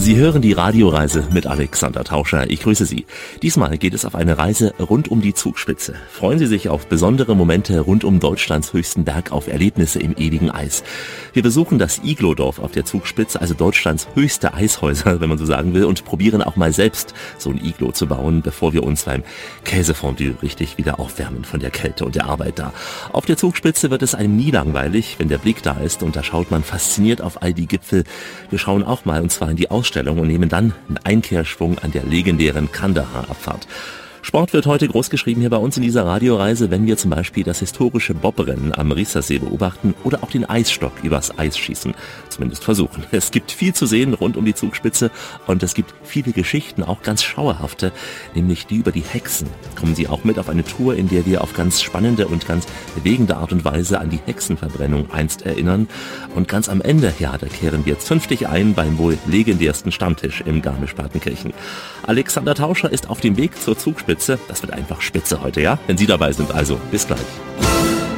Sie hören die Radioreise mit Alexander Tauscher. Ich grüße Sie. Diesmal geht es auf eine Reise rund um die Zugspitze. Freuen Sie sich auf besondere Momente rund um Deutschlands höchsten Berg, auf Erlebnisse im ewigen Eis. Wir besuchen das Iglodorf auf der Zugspitze, also Deutschlands höchste Eishäuser, wenn man so sagen will, und probieren auch mal selbst so ein Iglo zu bauen, bevor wir uns beim Käsefondue richtig wieder aufwärmen von der Kälte und der Arbeit da. Auf der Zugspitze wird es einem nie langweilig, wenn der Blick da ist, und da schaut man fasziniert auf all die Gipfel. Wir schauen auch mal, und zwar in die Ausstellung, und nehmen dann einen Einkehrschwung an der legendären Kandahar-Abfahrt. Sport wird heute groß geschrieben hier bei uns in dieser Radioreise, wenn wir zum Beispiel das historische Bobrennen am Riesersee beobachten oder auch den Eisstock übers Eis schießen. Zumindest versuchen. Es gibt viel zu sehen rund um die Zugspitze und es gibt viele Geschichten, auch ganz schauerhafte, nämlich die über die Hexen. Kommen Sie auch mit auf eine Tour, in der wir auf ganz spannende und ganz bewegende Art und Weise an die Hexenverbrennung einst erinnern. Und ganz am Ende, ja, da kehren wir zünftig ein beim wohl legendärsten Stammtisch im Garmisch-Partenkirchen. Alexander Tauscher ist auf dem Weg zur Zugspitze. Das wird einfach spitze heute, ja? Wenn Sie dabei sind, also bis gleich.